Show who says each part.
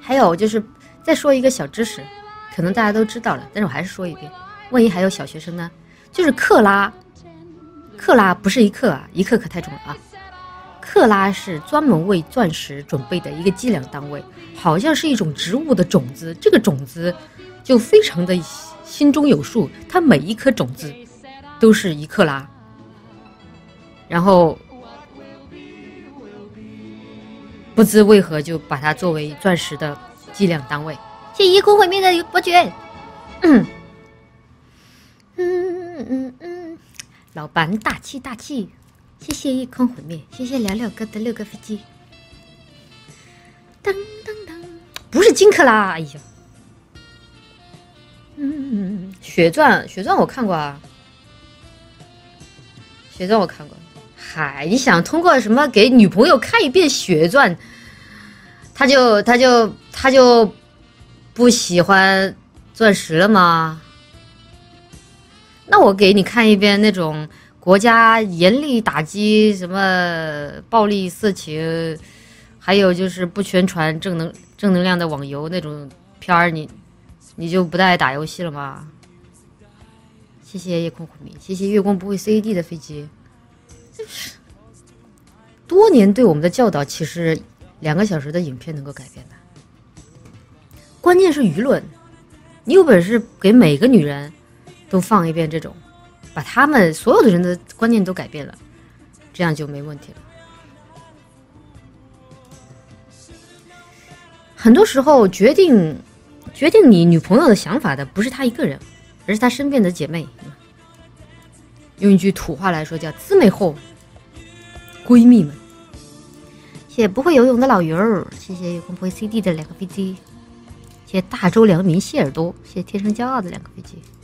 Speaker 1: 还有就是再说一个小知识，可能大家都知道了，但是我还是说一遍，万一还有小学生呢，就是克拉不是一克啊，一克可太重了啊。克拉是专门为钻石准备的一个计量单位，好像是一种植物的种子，这个种子就非常的心中有数，它每一颗种子都是1克拉，然后不知为何就把它作为钻石的计量单位。谢谢夜空毁灭的伯爵。老板大气大气，谢谢夜空毁灭，谢谢聊聊哥的6个飞机。当当当，不是金克拉，哎呀，血钻我看过啊，血钻我看过。嗨，你想通过什么给女朋友看一遍血钻，他就不喜欢钻石了吗？那我给你看一遍那种国家严厉打击什么暴力色情，还有就是不宣传正能量的网游那种片儿，你就不带打游戏了吗？谢谢夜空毁灭，谢谢月光不会 CAD 的飞机。多年对我们的教导，其实2个小时的影片能够改变的。关键是舆论，你有本事给每个女人都放一遍这种，把他们所有的人的观念都改变了，这样就没问题了。很多时候决定你女朋友的想法的不是她一个人，而是她身边的姐妹。用一句土话来说叫姊妹后闺蜜们。谢谢不会游泳的老鱼儿，谢谢月光不会 CD 的2个飞机，谢谢大周良民谢耳朵，谢谢天生骄傲的2个飞机。